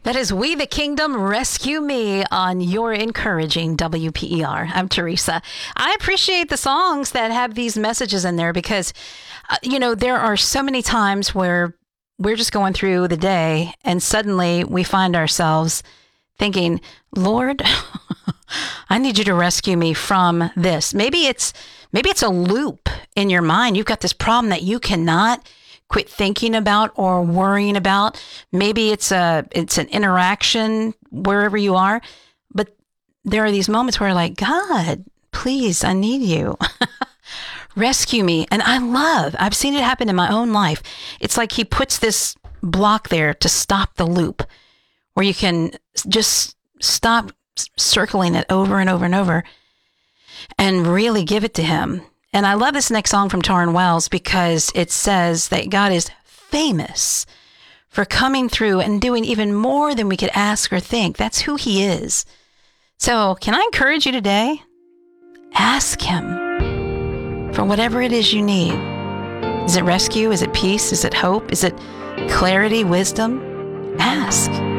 That is We the Kingdom, Rescue Me on your encouraging WPER. I'm Teresa. I appreciate the songs that have these messages in there because, there are so many times where we're just going through the day and suddenly we find ourselves thinking, Lord, I need you to rescue me from this. Maybe it's a loop in your mind. You've got this problem that you cannot quit thinking about or worrying about. Maybe it's an interaction wherever you are, but there are these moments where like, God, please, I need you. Rescue me. And I've seen it happen in my own life. It's like he puts this block there to stop the loop where you can just stop circling it over and over and over and really give it to him. And I love this next song from Tauren Wells because it says that God is famous for coming through and doing even more than we could ask or think. That's who he is. So can I encourage you today? Ask him for whatever it is you need. Is it rescue? Is it peace? Is it hope? Is it clarity, wisdom? Ask.